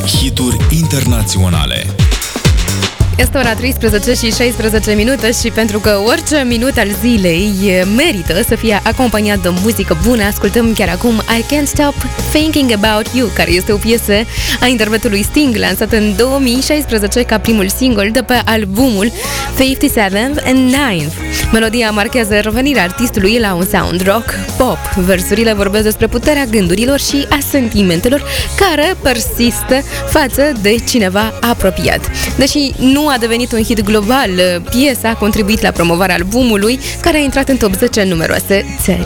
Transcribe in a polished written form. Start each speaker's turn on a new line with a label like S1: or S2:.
S1: Hituri internaționale.
S2: Este ora 13 și 16 minute și pentru că orice minut al zilei merită să fie acompaniat de muzică bună, ascultăm chiar acum I Can't Stop Thinking About You, care este o piesă a interpretului Sting, lansată în 2016 ca primul single de pe albumul 57th and 9th. Melodia marchează revenirea artistului la un sound rock pop. Versurile vorbesc despre puterea gândurilor și a sentimentelor care persistă față de cineva apropiat. Deși nu a devenit un hit global, piesa a contribuit la promovarea albumului, care a intrat în top 10 în numeroase țări.